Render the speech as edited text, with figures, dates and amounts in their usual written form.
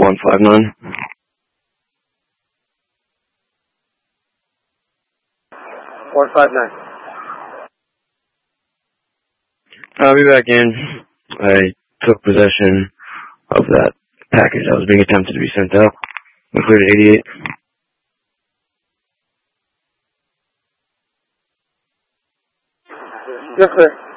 159. 159. I'll be back in. I took possession of that package that was being attempted to be sent out. We cleared 88. Yes, sir.